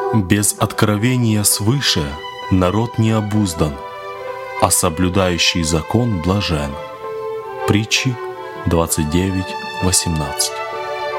Без откровения свыше народ не обуздан, а соблюдающий закон блажен. Притчи 29:18.